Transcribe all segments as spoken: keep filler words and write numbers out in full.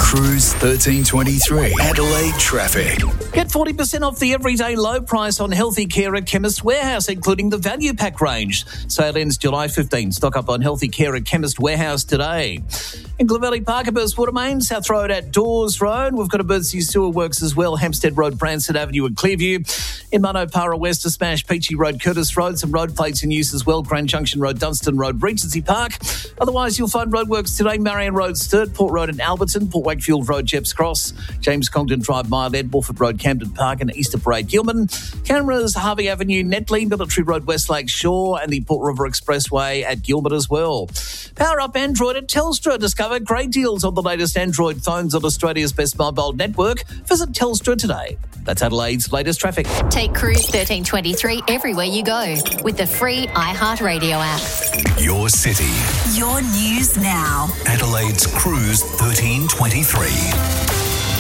Cruise thirteen twenty-three, Adelaide traffic. Get forty percent off the everyday low price on healthy care at Chemist Warehouse, including the value pack range. Sale ends July fifteenth. Stock up on healthy care at Chemist Warehouse today. In Clovelly Park, a burst water main, South Road at Dawes Road. We've got emergency sewer works as well, Hampstead Road, Branson Avenue and Clearview. In Manopara West, a smash, Peachy Road, Curtis Road. Some road plates in use as well, Grand Junction Road, Dunstan Road, Regency Park. Otherwise, you'll find roadworks today, Marion Road, Sturt, Port Road and Alberton, Port Wakefield Road, Jeps Cross, James Congdon Drive, Mile End, Bulford Road, Camden Park and Easter Parade, Gilman. Cameras, Harvey Avenue, Netley, Military Road, Westlake Shore and the Port River Expressway at Gilbert as well. Power up Android at Telstra. Discover great deals on the latest Android phones on Australia's best mobile network. Visit Telstra today. That's Adelaide's latest traffic. Take Cruise thirteen twenty-three everywhere you go with the free iHeartRadio app. Your city. Your news now. Adelaide's Cruise thirteen twenty-three.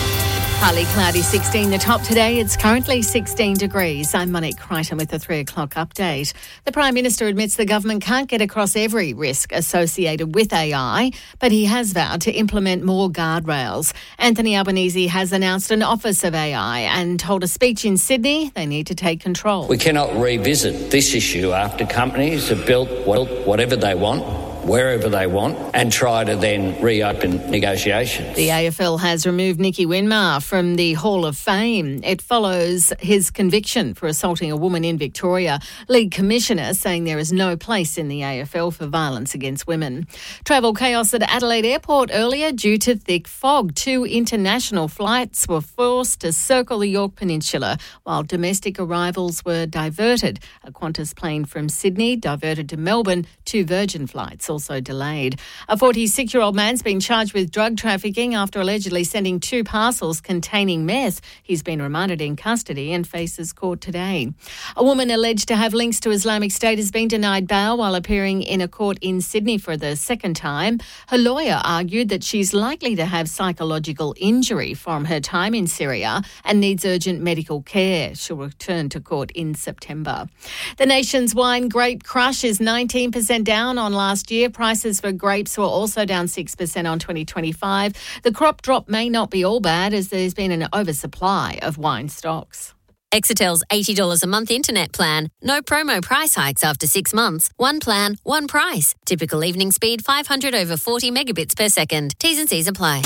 Partly cloudy, sixteen the top today. It's currently sixteen degrees. I'm Monique Crichton with the three o'clock update. The Prime Minister admits the government can't get across every risk associated with A I, but he has vowed to implement more guardrails. Anthony Albanese has announced an Office of A I and told a speech in Sydney they need to take control. We cannot revisit this issue after companies have built whatever they want, wherever they want, and try to then reopen negotiations. The A F L has removed Nicky Winmar from the Hall of Fame. It follows his conviction for assaulting a woman in Victoria. League Commissioner saying there is no place in the A F L for violence against women. Travel chaos at Adelaide Airport earlier due to thick fog. Two international flights were forced to circle the York Peninsula while domestic arrivals were diverted. A Qantas plane from Sydney diverted to Melbourne. Two Virgin flights also delayed. A forty-six-year-old man's been charged with drug trafficking after allegedly sending two parcels containing meth. He's been remanded in custody and faces court today. A woman alleged to have links to Islamic State has been denied bail while appearing in a court in Sydney for the second time. Her lawyer argued that she's likely to have psychological injury from her time in Syria and needs urgent medical care. She'll return to court in September. The nation's wine grape crush is nineteen percent down on last year. Prices for grapes were also down six percent on twenty twenty-five. The crop drop may not be all bad as there's been an oversupply of wine stocks. Exetel's eighty dollars a month internet plan. No promo price hikes after six months. One plan, one price. Typical evening speed five hundred over forty megabits per second. T's and C's apply.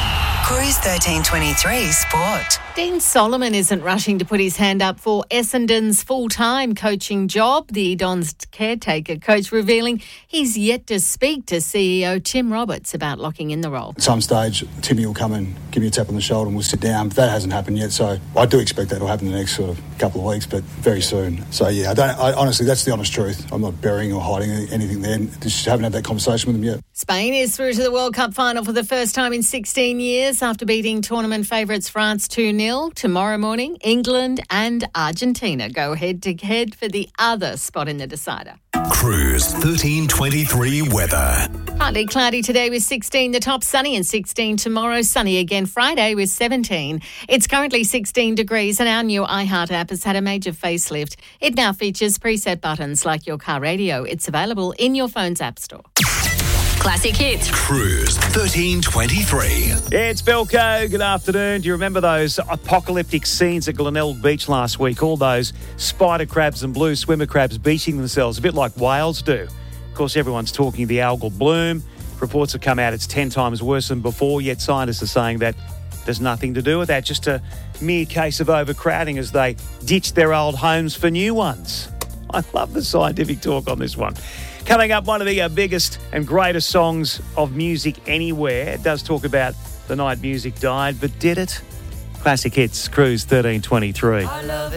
Cruise thirteen twenty-three Sport. Dean Solomon isn't rushing to put his hand up for Essendon's full-time coaching job. The Dons caretaker coach revealing he's yet to speak to C E O Tim Roberts about locking in the role. At some stage, Timmy will come and give me a tap on the shoulder and we'll sit down. But that hasn't happened yet, so I do expect that will happen in the next sort of couple of weeks, but very soon. So, yeah, I don't. I, honestly, that's the honest truth. I'm not burying or hiding anything there. Just haven't had that conversation with him yet. Spain is through to the World Cup final for the first time in sixteen years after beating tournament favourites France two nil. Tomorrow morning, England and Argentina go head-to-head for the other spot in the decider. Cruise thirteen twenty-three weather. Partly cloudy today with sixteen. The top sunny and sixteen tomorrow. Sunny again Friday with seventeen. It's currently sixteen degrees and our new iHeart app has had a major facelift. It now features preset buttons like your car radio. It's available in your phone's app store. Classic hits. Cruise thirteen twenty-three. Yeah, it's Belco. Good afternoon. Do you remember those apocalyptic scenes at Glenelg Beach last week? All those spider crabs and blue swimmer crabs beaching themselves, a bit like whales do. Of course, everyone's talking the algal bloom. Reports have come out it's ten times worse than before, yet scientists are saying that there's nothing to do with that. Just a mere case of overcrowding as they ditch their old homes for new ones. I love the scientific talk on this one. Coming up, one of the uh, biggest and greatest songs of music anywhere. It does talk about the night music died, but did it? Classic hits, Cruise thirteen twenty-three. I love